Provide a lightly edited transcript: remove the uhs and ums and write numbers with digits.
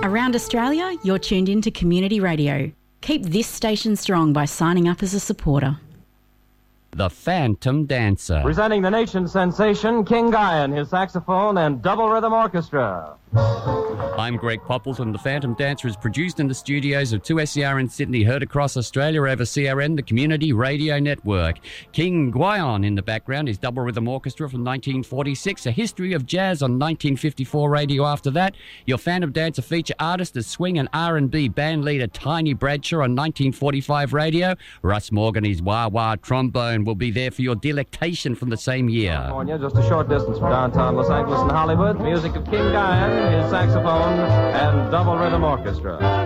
Around Australia, you're tuned in to Community Radio. Keep this station strong by signing up as a supporter. The Phantom Dancer. Presenting the nation's sensation, King Guyan, his saxophone and double rhythm orchestra. I'm Greg Poppleton. The Phantom Dancer is produced in the studios of 2SER in Sydney, heard across Australia over CRN, the Community Radio Network. King Guyan in the background, his double rhythm orchestra from 1946, a history of jazz on 1954 radio after that. Your Phantom Dancer feature artist is swing and R&B band leader Tiny Bradshaw on 1945 radio. Russ Morgan, his wah-wah trombone, will be there for your delectation from the same year. California, just a short distance from downtown Los Angeles and Hollywood. Music of King Guyan, his saxophone and double rhythm orchestra.